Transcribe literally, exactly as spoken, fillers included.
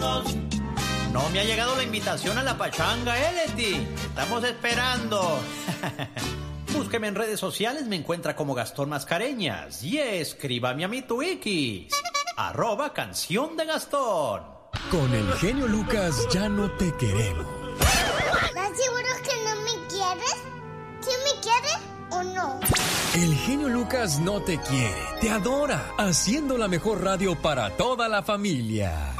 todos. No me ha llegado la invitación a la pachanga, ¿eh, Leti? Estamos esperando. Búsqueme en redes sociales, me encuentra como Gastón Mascareñas. Y escríbame a mi Twikis, arroba Canción de Gastón. Con el genio Lucas ya no te queremos. ¿Estás seguro que no me quieres? ¿Sí me quieres o no? El genio Lucas no te quiere, te adora, haciendo la mejor radio para toda la familia.